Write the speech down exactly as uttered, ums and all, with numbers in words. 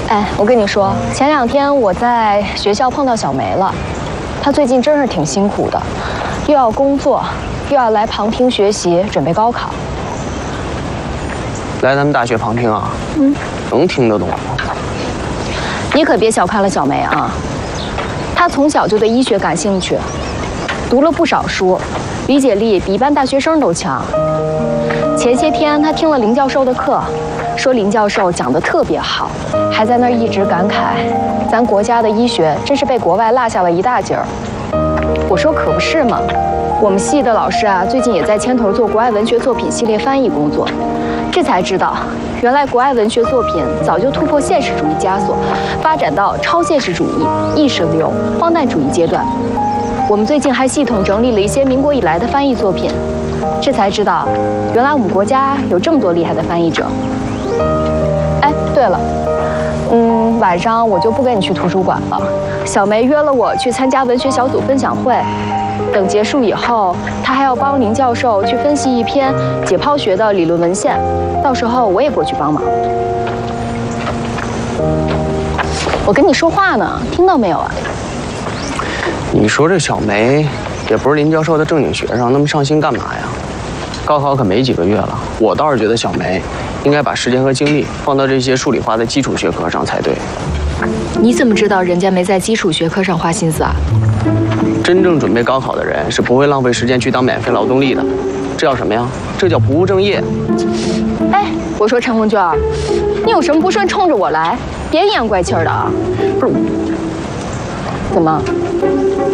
哎，我跟你说，前两天我在学校碰到小梅了，她最近真是挺辛苦的，又要工作，又要来旁听学习，准备高考。 来咱们大学旁听啊？嗯，能听得懂吗？ 你可别小看了小梅啊，她从小就对医学感兴趣，读了不少书，理解力比一般大学生都强。前些天她听了林教授的课，说林教授讲得特别好，还在那儿一直感慨，咱国家的医学真是被国外落下了一大截儿。我说可不是嘛，我们系的老师啊，最近也在牵头做国外文学作品系列翻译工作。这才知道，原来国外文学作品早就突破现实主义枷锁，发展到超现实主义、意识流、荒诞主义阶段。我们最近还系统整理了一些民国以来的翻译作品，这才知道，原来我们国家有这么多厉害的翻译者。哎，对了，嗯，晚上我就不跟你去图书馆了，小梅约了我去参加文学小组分享会。等结束以后，他还要帮林教授去分析一篇解剖学的理论文献，到时候我也过去帮忙。我跟你说话呢，听到没有啊？ 你说这小梅也不是林教授的正经学生，那么上心干嘛呀？高考可没几个月了，我倒是觉得小梅应该把时间和精力放到这些数理化的基础学科上才对。 你怎么知道人家没在基础学科上花心思啊？ 真正准备高考的人是不会浪费时间去当免费劳动力的，这叫什么呀？这叫不务正业。 哎，我说陈红娟，你有什么不顺冲着我来，别阴阳怪气的啊！ 不是， 怎么，